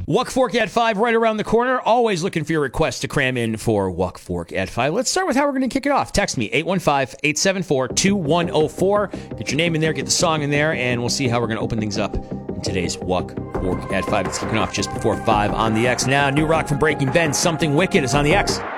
Wuck Fork at 5 right around the corner. Always looking for your requests to cram in for Wuck Fork at 5. Let's start with how we're going to kick it off. Text me, 815-874-2104. Get your name in there, get the song in there, and we'll see how we're going to open things up in today's Wuck Fork at 5. It's kicking off just before 5 on the X. Now, new rock from Breaking Benz, Something Wicked is on the X.